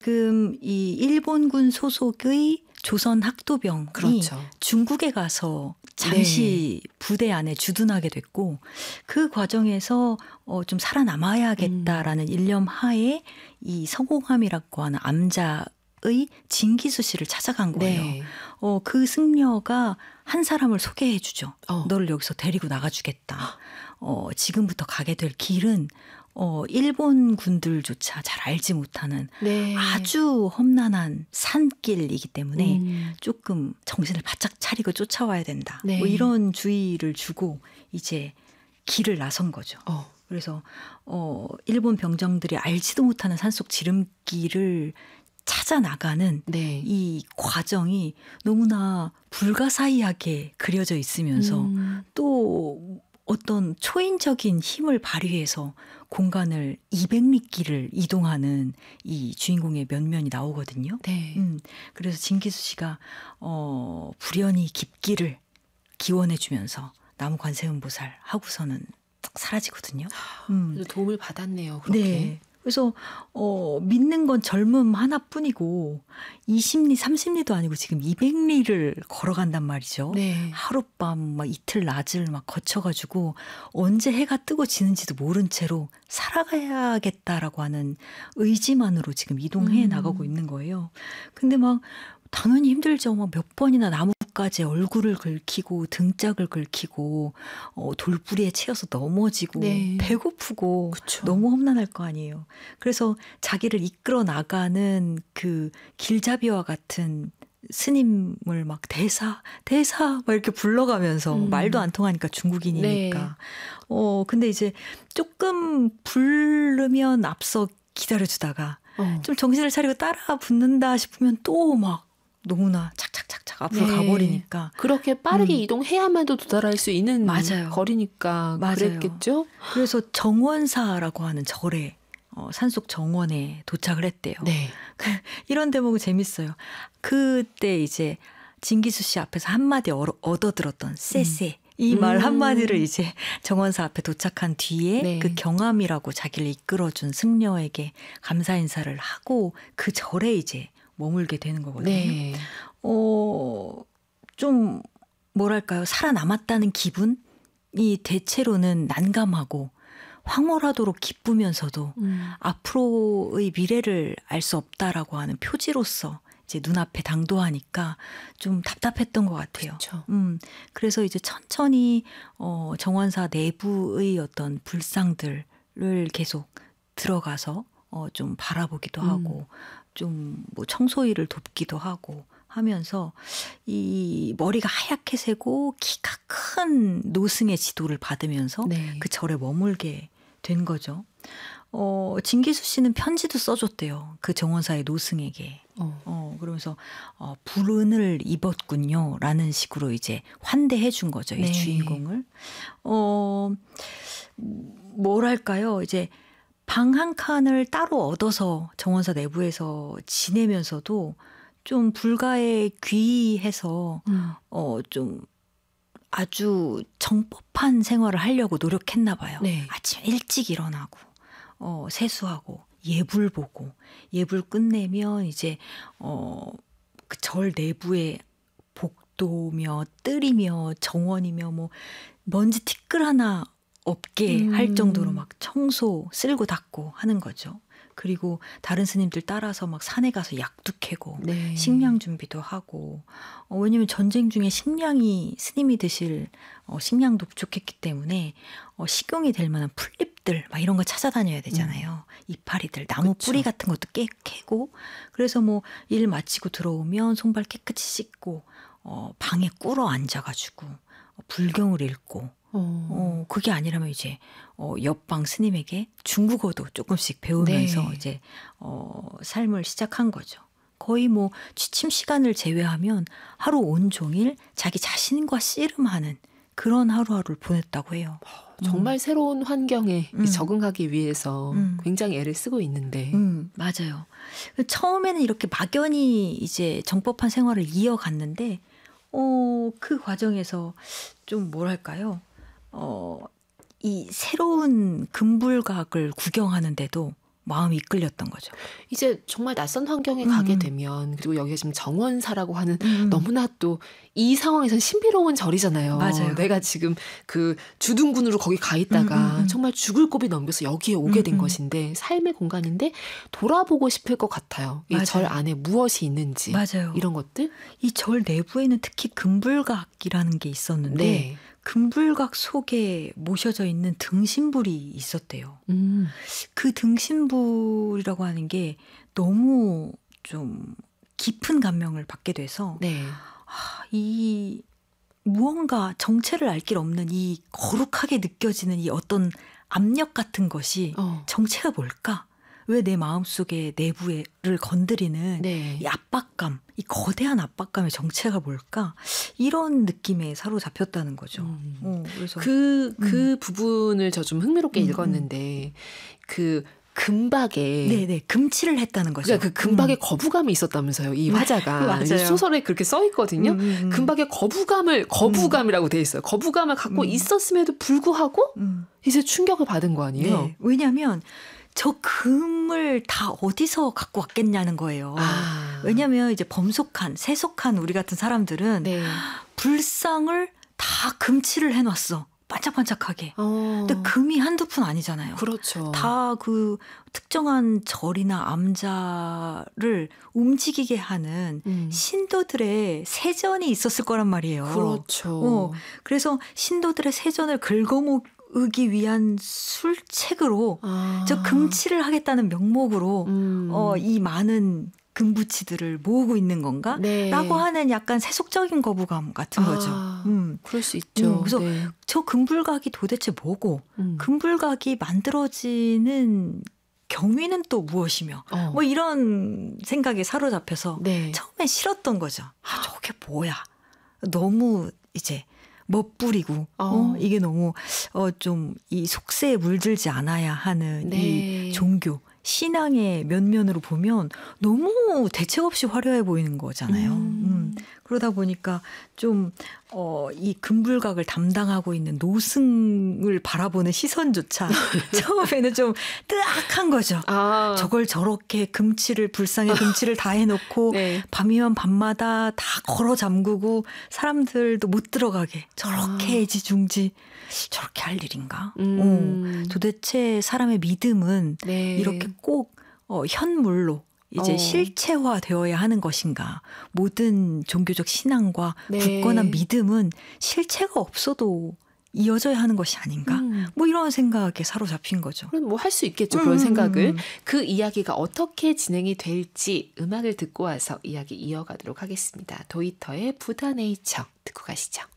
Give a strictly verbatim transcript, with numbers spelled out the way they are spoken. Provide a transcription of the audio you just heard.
지금 이 일본군 소속의 조선 학도병이 그렇죠. 중국에 가서 잠시 네. 부대 안에 주둔하게 됐고 그 과정에서 어, 좀 살아남아야겠다라는 음. 일념 하에 이 서공함이라고 하는 암자의 진기수 씨를 찾아간 거예요. 네. 어, 그 승려가 한 사람을 소개해 주죠. 어. 너를 여기서 데리고 나가주겠다. 어, 지금부터 가게 될 길은 어, 일본 군들조차 잘 알지 못하는 네. 아주 험난한 산길이기 때문에 음. 조금 정신을 바짝 차리고 쫓아와야 된다. 네. 뭐 이런 주의를 주고 이제 길을 나선 거죠. 어. 그래서 어, 일본 병정들이 알지도 못하는 산속 지름길을 찾아 나가는 네. 이 과정이 너무나 불가사의하게 그려져 있으면서 음. 또 어떤 초인적인 힘을 발휘해서 공간을 이백 리길을 이동하는 이 주인공의 면면이 나오거든요. 네. 음, 그래서 진기수 씨가 어, 불연히 깊기를 기원해주면서 나무 관세음보살 하고서는 사라지거든요. 음. 도움을 받았네요. 그렇게. 네. 그래서 어, 믿는 건 젊음 하나뿐이고 이십 리, 삼십 리도 아니고 지금 이백 리를 걸어간단 말이죠. 네. 하룻밤 막 이틀 낮을 막 거쳐가지고 언제 해가 뜨고 지는지도 모른 채로 살아가야겠다라고 하는 의지만으로 지금 이동해 음. 나가고 있는 거예요. 근데 막 당연히 힘들죠. 막 몇 번이나 나무까지 얼굴을 긁히고 등짝을 긁히고 어, 돌부리에 채여서 넘어지고 네. 배고프고 그쵸. 너무 험난할 거 아니에요. 그래서 자기를 이끌어 나가는 그 길잡이와 같은 스님을 막 대사 대사 막 이렇게 불러가면서 음. 말도 안 통하니까 중국인이니까. 네. 어 근데 이제 조금 부르면 앞서 기다려주다가 어. 좀 정신을 차리고 따라 붙는다 싶으면 또 막 너무나 착착착착 앞으로 네. 가버리니까. 그렇게 빠르게 음. 이동해야만도 도달할 수 있는 맞아요. 거리니까 맞아요. 그랬겠죠. 그래서 정원사라고 하는 절에 어, 산속 정원에 도착을 했대요. 네. 이런 대목은 재밌어요. 그때 이제 진기수 씨 앞에서 한마디 얻어들었던 쎄쎄 음. 이 말 음. 한마디를 이제 정원사 앞에 도착한 뒤에 네. 그 경암이라고 자기를 이끌어준 승려에게 감사 인사를 하고 그 절에 이제 머물게 되는 거거든요. 네. 어, 좀 뭐랄까요. 살아남았다는 기분이 대체로는 난감하고 황홀하도록 기쁘면서도 음. 앞으로의 미래를 알 수 없다라고 하는 표지로서 이제 눈앞에 당도하니까 좀 답답했던 것 같아요. 음, 그래서 이제 천천히 어, 정원사 내부의 어떤 불상들을 계속 들어가서 어, 좀 바라보기도 음. 하고 좀 뭐 청소일을 돕기도 하고 하면서 이 머리가 하얗게 새고 키가 큰 노승의 지도를 받으면서 네. 그 절에 머물게 된 거죠. 어, 진기수 씨는 편지도 써줬대요. 그 정원사의 노승에게. 어. 어, 그러면서 어, 불운을 입었군요. 라는 식으로 이제 환대해 준 거죠. 이 네. 주인공을. 어, 뭐랄까요. 이제 방 한 칸을 따로 얻어서 정원사 내부에서 지내면서도 좀 불가에 귀해서 음. 어, 좀 아주 정법한 생활을 하려고 노력했나 봐요. 네. 아침 일찍 일어나고 어, 세수하고 예불 보고 예불 끝내면 이제 어, 그 절 내부에 복도며 뜰이며 정원이며 뭐 먼지 티끌 하나 없게 음. 할 정도로 막 청소 쓸고 닦고 하는 거죠. 그리고 다른 스님들 따라서 막 산에 가서 약도 캐고 네. 식량 준비도 하고 어, 왜냐면 전쟁 중에 식량이 스님이 드실 어, 식량도 부족했기 때문에 어, 식용이 될 만한 풀잎들 막 이런 거 찾아다녀야 되잖아요. 음. 이파리들 나무 그쵸. 뿌리 같은 것도 깨, 캐고 그래서 뭐 일 마치고 들어오면 손발 깨끗이 씻고 어, 방에 꿇어 앉아가지고 어, 불경을 읽고 어. 어, 그게 아니라면 이제, 어, 옆방 스님에게 중국어도 조금씩 배우면서 네. 이제, 어, 삶을 시작한 거죠. 거의 뭐, 취침 시간을 제외하면 하루 온종일 자기 자신과 씨름하는 그런 하루하루를 보냈다고 해요. 정말 음. 새로운 환경에 음. 적응하기 위해서 음. 굉장히 애를 쓰고 있는데. 음, 맞아요. 처음에는 이렇게 막연히 이제 정법한 생활을 이어갔는데, 어, 그 과정에서 좀 뭐랄까요. 어, 이 새로운 금불각을 구경하는데도 마음이 이끌렸던 거죠. 이제 정말 낯선 환경에 음. 가게 되면, 그리고 여기가 지금 정원사라고 하는 음. 너무나 또 이 상황에선 신비로운 절이잖아요. 맞아요. 내가 지금 그 주둔군으로 거기 가 있다가 음. 정말 죽을 고비 넘겨서 여기에 오게 된 음. 것인데, 삶의 공간인데 돌아보고 싶을 것 같아요. 이 절 안에 무엇이 있는지. 맞아요. 이런 것들. 이 절 내부에는 특히 금불각이라는 게 있었는데 네. 금불각 속에 모셔져 있는 등신불이 있었대요. 음. 그 등신불이라고 하는 게 너무 좀 깊은 감명을 받게 돼서 네. 아, 이 무언가 정체를 알 길 없는 이 거룩하게 느껴지는 이 어떤 압력 같은 것이 어. 정체가 뭘까? 왜 내 마음속에 내부를 건드리는 네. 이 압박감, 이 거대한 압박감의 정체가 뭘까? 이런 느낌에 사로잡혔다는 거죠. 음. 어, 그래서 그, 그 음. 부분을 저 좀 흥미롭게 음, 읽었는데 그 금박에 네네 금칠을 했다는 거죠. 그러니까 그 금박에 음. 거부감이 있었다면서요. 이 화자가 소설에 그렇게 써 있거든요. 음, 음. 금박에 거부감을 거부감이라고 돼 있어요. 거부감을 갖고 음. 있었음에도 불구하고 음. 이제 충격을 받은 거 아니에요? 네. 왜냐하면 저 금을 다 어디서 갖고 왔겠냐는 거예요. 아. 왜냐하면 이제 범속한 세속한 우리 같은 사람들은 네. 불상을 다 금칠을 해놨어. 반짝반짝하게. 어. 근데 금이 한두 푼 아니잖아요. 그렇죠. 다 그 특정한 절이나 암자를 움직이게 하는 음. 신도들의 세전이 있었을 거란 말이에요. 그렇죠. 어, 그래서 신도들의 세전을 긁어모으기 위한 술책으로 아. 저 금칠을 하겠다는 명목으로 음. 어, 이 많은 금부치들을 모으고 있는 건가? 네. 라고 하는 약간 세속적인 거부감 같은 아, 거죠. 음. 그럴 수 있죠. 음, 그래서 네. 저 금불각이 도대체 뭐고 음. 금불각이 만들어지는 경위는 또 무엇이며 어. 뭐 이런 생각에 사로잡혀서 네. 처음에 싫었던 거죠. 아, 저게 뭐야. 너무 이제 멋부리고 어. 어, 이게 너무 어, 좀 이 속세에 물들지 않아야 하는 네. 이 종교. 신앙의 면면으로 보면 너무 대책 없이 화려해 보이는 거잖아요. 음. 음. 그러다 보니까 좀, 어, 이 금불각을 담당하고 있는 노승을 바라보는 시선조차 처음에는 좀 뜨악한 거죠. 아. 저걸 저렇게 금칠을, 불상에 금칠을 다 해놓고 네. 밤이면 밤마다 다 걸어 잠그고 사람들도 못 들어가게 저렇게 아. 애지중지 저렇게 할 일인가? 음. 어, 도대체 사람의 믿음은 네. 이렇게 꼭 어, 현물로 이제 어. 실체화되어야 하는 것인가? 모든 종교적 신앙과 네. 굳건한 믿음은 실체가 없어도 이어져야 하는 것이 아닌가? 음. 뭐 이런 생각에 사로잡힌 거죠. 그럼 뭐 할 수 있겠죠. 음, 그런 생각을. 음. 그 이야기가 어떻게 진행이 될지 음악을 듣고 와서 이야기 이어가도록 하겠습니다. 도이터의 부다네이처 듣고 가시죠.